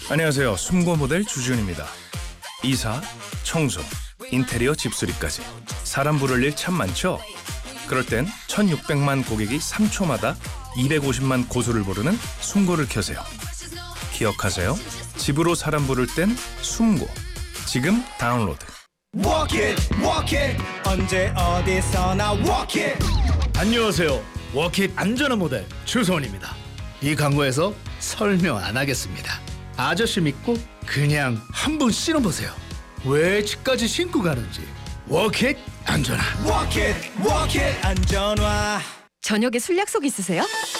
안녕하세요. 숨고 모델 주지훈입니다. 이사, 청소, 인테리어 집수리까지 사람 부를 일 참 많죠? 그럴 땐 1600만 고객이 3초마다 250만 고수를 부르는 숨고를 켜세요. 기억하세요. 집으로 사람 부를 땐 숨고. 지금 다운로드. Walk it, 언제 어디서나 walk it. 안녕하세요. 워킷 안전한 모델 주소원입니다. 이 광고에서 설명 안 하겠습니다. 아저씨 믿고 그냥 한번 신어보세요. 왜 집까지 신고 가는지. 워킷 안전한. Walk it, 안전화. 저녁에 술 약속 있으세요?